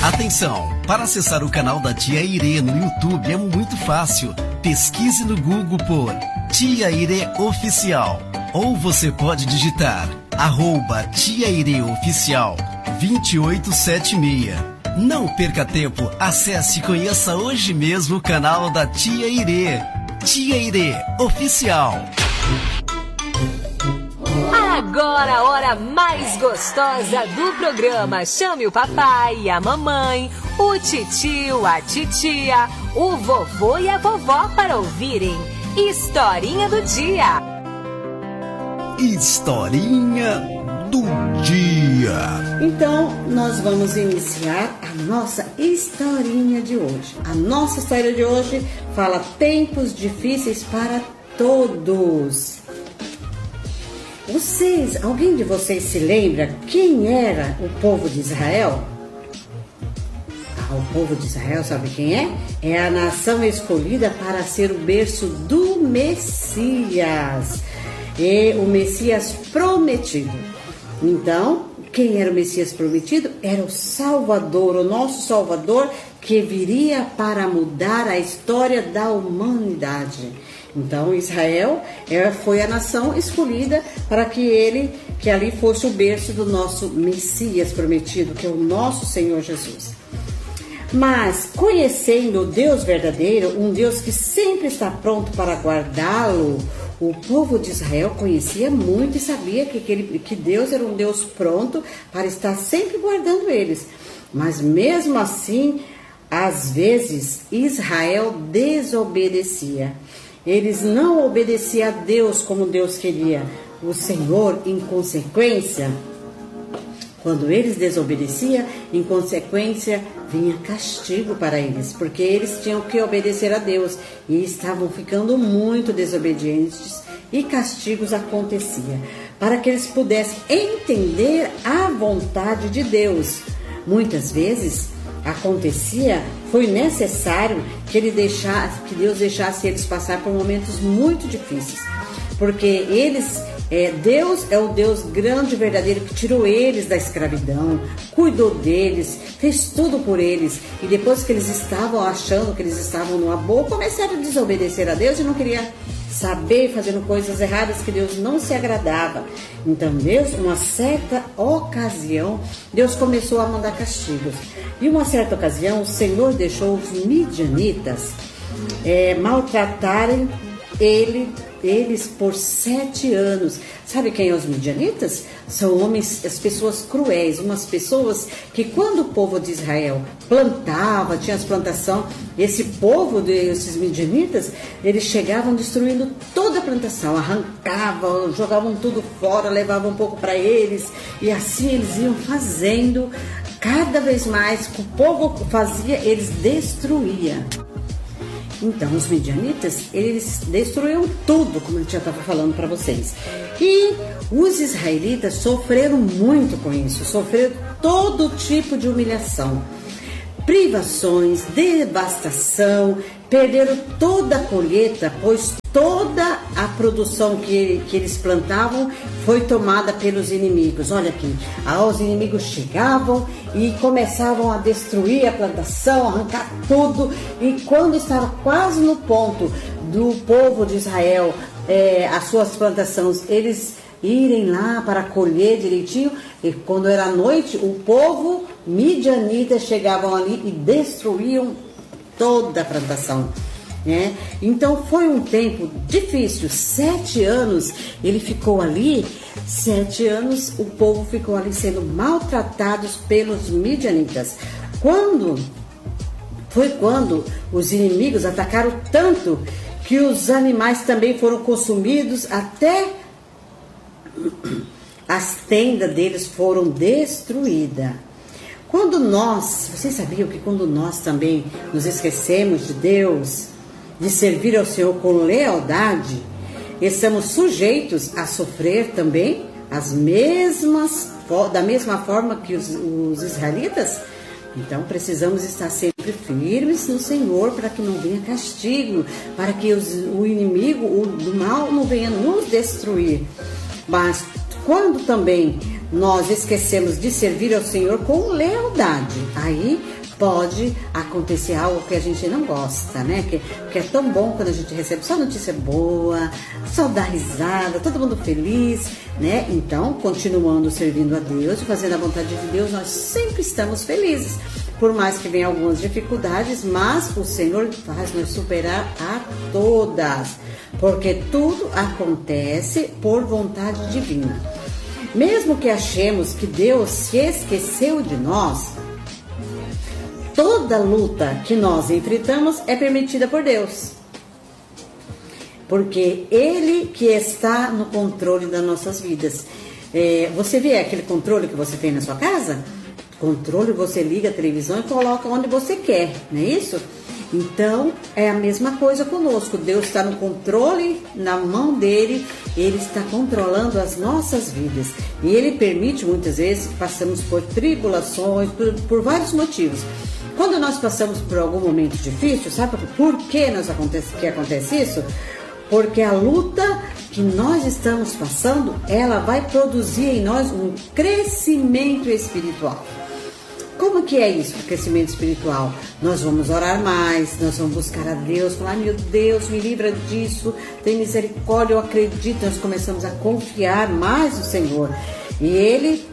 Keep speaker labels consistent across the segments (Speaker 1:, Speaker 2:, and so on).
Speaker 1: Atenção! Para acessar o canal da Tia Irê no YouTube é muito fácil. Pesquise no Google por Tia Irê Oficial. Ou você pode digitar @Tia Irê Oficial 2876. Não perca tempo, acesse e conheça hoje mesmo o canal da Tia Irê. Tia Irê Oficial.
Speaker 2: Agora a hora mais gostosa do programa. Chame o papai e a mamãe, o titio, a titia, o vovô e a vovó para ouvirem Historinha do Dia.
Speaker 1: Historinha do Dia.
Speaker 3: Então, nós vamos iniciar a nossa historinha de hoje. A nossa história de hoje fala tempos difíceis para todos. Alguém de vocês se lembra quem era o povo de Israel? O povo de Israel, sabe quem é? É a nação escolhida para ser o berço do Messias. E o Messias prometido. Então, quem era o Messias prometido? Era o Salvador, o nosso Salvador, que viria para mudar a história da humanidade. Então, Israel foi a nação escolhida para que ali fosse o berço do nosso Messias prometido, que é o nosso Senhor Jesus. Mas, conhecendo o Deus verdadeiro, um Deus que sempre está pronto para guardá-lo, o povo de Israel conhecia muito e sabia que Deus era um Deus pronto para estar sempre guardando eles. Mas, mesmo assim, às vezes, Israel desobedecia. Eles não obedeciam a Deus como Deus queria. O Senhor, em consequência, quando eles desobedeciam, em consequência, vinha castigo para eles, porque eles tinham que obedecer a Deus e estavam ficando muito desobedientes e castigos aconteciam, para que eles pudessem entender a vontade de Deus. Muitas vezes foi necessário que Deus deixasse eles passar por momentos muito difíceis, porque Deus é o Deus grande e verdadeiro que tirou eles da escravidão, cuidou deles, fez tudo por eles, e depois que eles estavam achando que eles estavam numa boa, começaram a desobedecer a Deus e não queriam saber, fazendo coisas erradas que Deus não se agradava. Então Deus, uma certa ocasião, Deus começou a mandar castigos. E uma certa ocasião, o Senhor deixou os midianitas maltratarem eles por 7 anos. Sabe quem são os midianitas? São homens, as pessoas cruéis, umas pessoas que quando o povo de Israel plantava, tinha as plantações, esses midianitas, eles chegavam destruindo toda a plantação, arrancavam, jogavam tudo fora, levavam um pouco para eles, e assim eles iam fazendo cada vez mais que o povo fazia, eles destruíam. Então, os midianitas, eles destruíram tudo, como eu já estava falando para vocês. E os israelitas sofreram muito com isso, sofreram todo tipo de humilhação, privações, devastação, perderam toda a colheita, pois toda a produção que eles plantavam foi tomada pelos inimigos. Olha aqui, os inimigos chegavam e começavam a destruir a plantação, arrancar tudo, e quando estava quase no ponto do povo de Israel, as suas plantações, eles irem lá para colher direitinho, e quando era noite, o povo midianita chegavam ali e destruíam toda a plantação. Então foi um tempo difícil. 7 anos ele ficou ali, 7 anos o povo ficou ali sendo maltratados pelos midianitas. Quando os inimigos atacaram tanto que os animais também foram consumidos, até as tendas deles foram destruídas. Vocês sabiam que quando nós também nos esquecemos de Deus, de servir ao Senhor com lealdade, estamos sujeitos a sofrer também da mesma forma que os israelitas? Então precisamos estar sempre firmes no Senhor, para que não venha castigo, para que o inimigo do mal não venha nos destruir. Mas quando também nós esquecemos de servir ao Senhor com lealdade, aí pode acontecer algo que a gente não gosta, né? Que é tão bom quando a gente recebe só notícia boa, só dá risada, todo mundo feliz, né? Então, continuando servindo a Deus e fazendo a vontade de Deus, nós sempre estamos felizes. Por mais que venham algumas dificuldades, mas o Senhor faz nos superar a todas, porque tudo acontece por vontade divina. Mesmo que achemos que Deus se esqueceu de nós, toda luta que nós enfrentamos é permitida por Deus. Porque Ele que está no controle das nossas vidas. Você vê aquele controle que você tem na sua casa? Controle, você liga a televisão e coloca onde você quer, não é isso? Então, é a mesma coisa conosco. Deus está no controle, na mão dele, Ele está controlando as nossas vidas. E Ele permite, muitas vezes, que passamos por tribulações, por vários motivos. Quando nós passamos por algum momento difícil, sabe por que acontece isso? Porque a luta que nós estamos passando, ela vai produzir em nós um crescimento espiritual. Como que é isso, o crescimento espiritual? Nós vamos orar mais, nós vamos buscar a Deus, falar, meu Deus, me livra disso, tem misericórdia, eu acredito, nós começamos a confiar mais no Senhor. E Ele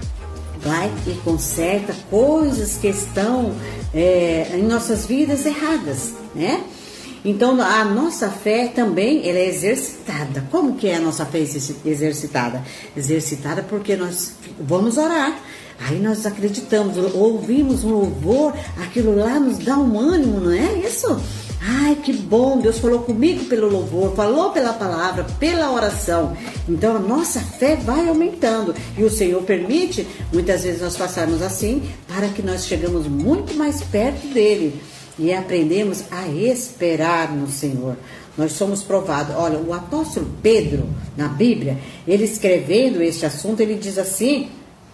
Speaker 3: vai e conserta coisas que estão em nossas vidas erradas, né? Então, a nossa fé também ela é exercitada. Como que é a nossa fé exercitada? Exercitada porque nós vamos orar. Aí nós acreditamos, ouvimos um louvor, aquilo lá nos dá um ânimo, não é isso? Ai, que bom, Deus falou comigo pelo louvor, falou pela palavra, pela oração. Então a nossa fé vai aumentando e o Senhor permite, muitas vezes nós passarmos assim, para que nós chegamos muito mais perto dEle e aprendemos a esperar no Senhor. Nós somos provados. Olha, o apóstolo Pedro, na Bíblia, ele escrevendo este assunto, ele diz assim,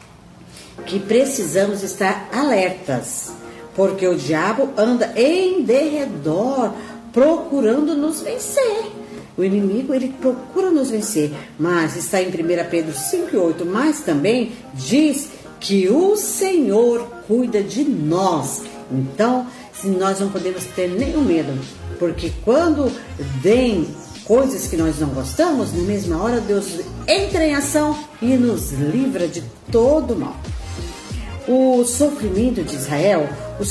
Speaker 3: que precisamos estar alertas, porque o diabo anda em derredor procurando nos vencer. O inimigo, ele procura nos vencer, mas está em 1 Pedro 5,8, mas também diz que o Senhor cuida de nós. Então, nós não podemos ter nenhum medo, porque quando vem coisas que nós não gostamos, na mesma hora Deus entra em ação e nos livra de todo mal. O sofrimento de Israel,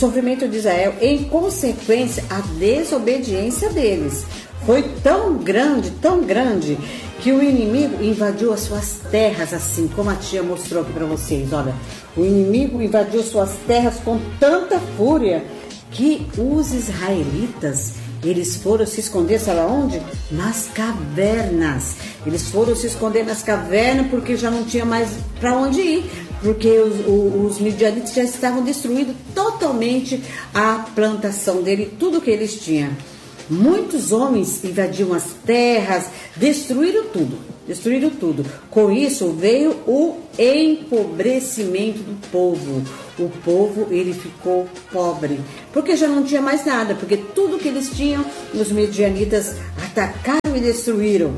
Speaker 3: em consequência, a desobediência deles foi tão grande, que o inimigo invadiu as suas terras, assim como a tia mostrou aqui para vocês. Olha, o inimigo invadiu suas terras com tanta fúria que os israelitas, eles foram se esconder, sabe onde? Nas cavernas. Eles foram se esconder nas cavernas porque já não tinha mais para onde ir. Porque os midianitas já estavam destruindo totalmente a plantação dele, tudo que eles tinham. Muitos homens invadiram as terras, destruíram tudo. Com isso veio o empobrecimento do povo. O povo, ele ficou pobre, porque já não tinha mais nada, porque tudo que eles tinham, os midianitas atacaram e destruíram.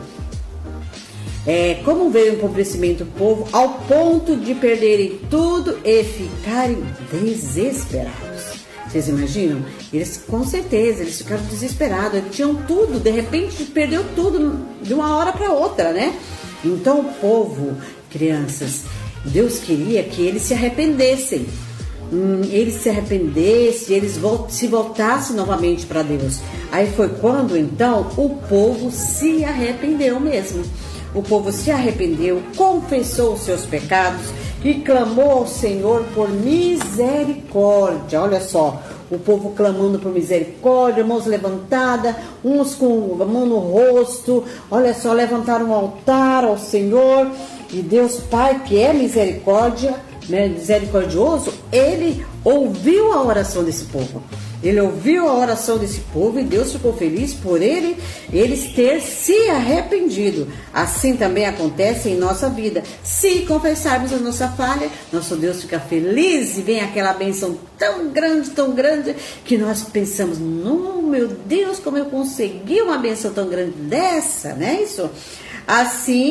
Speaker 3: Como veio o empobrecimento do povo, ao ponto de perderem tudo e ficarem desesperados. Vocês imaginam? Eles, com certeza, eles ficaram desesperados. Eles tinham tudo, de repente perdeu tudo de uma hora para outra, né? Então o povo, crianças, Deus queria que eles se arrependessem. Eles se voltassem novamente para Deus. Aí foi quando, então, o povo se arrependeu mesmo. O povo se arrependeu, confessou os seus pecados e clamou ao Senhor por misericórdia. Olha só, o povo clamando por misericórdia, mãos levantadas, uns com a mão no rosto. Olha só, levantaram um altar ao Senhor. E Deus Pai, que é misericordioso, Ele ouviu a oração desse povo. Ele ouviu a oração desse povo e Deus ficou feliz por eles ter se arrependido. Assim também acontece em nossa vida. Se confessarmos a nossa falha, nosso Deus fica feliz e vem aquela bênção tão grande, que nós pensamos, não, meu Deus, como eu consegui uma bênção tão grande dessa, né? Isso. Assim,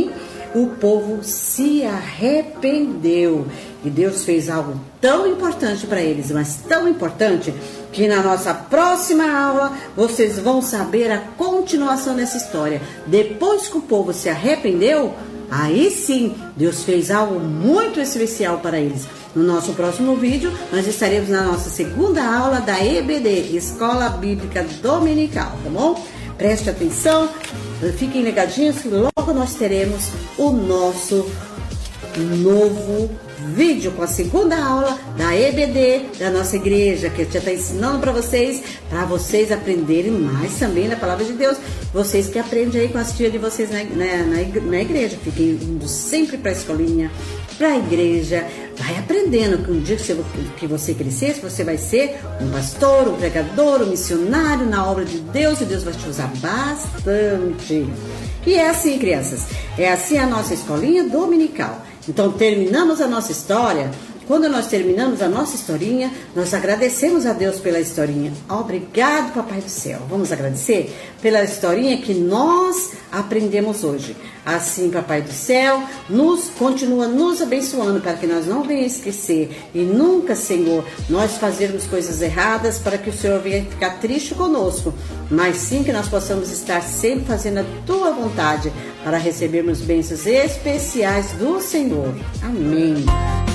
Speaker 3: o povo se arrependeu. E Deus fez algo tão importante para eles, mas tão importante, que na nossa próxima aula vocês vão saber a continuação dessa história. Depois que o povo se arrependeu, aí sim, Deus fez algo muito especial para eles. No nosso próximo vídeo, nós estaremos na nossa segunda aula da EBD, Escola Bíblica Dominical, tá bom? Preste atenção, fiquem ligadinhos que logo nós teremos o nosso novo vídeo com a segunda aula da EBD da nossa igreja, que eu já estou ensinando para vocês aprenderem mais também na palavra de Deus. Vocês que aprendem aí com as tias de vocês na igreja, fiquem indo sempre para a escolinha, para a igreja, vai aprendendo que um dia que você crescer, você vai ser um pastor, um pregador, um missionário na obra de Deus, e Deus vai te usar bastante. E é assim, crianças, é assim a nossa escolinha dominical. Então, terminamos a nossa história. Quando nós terminamos a nossa historinha, nós agradecemos a Deus pela historinha. Obrigado, Papai do Céu. Vamos agradecer pela historinha que nós aprendemos hoje. Assim, Papai do Céu, continua nos abençoando para que nós não venhamos esquecer e nunca, Senhor, nós fazermos coisas erradas para que o Senhor venha ficar triste conosco, mas sim que nós possamos estar sempre fazendo a Tua vontade para recebermos bênçãos especiais do Senhor. Amém.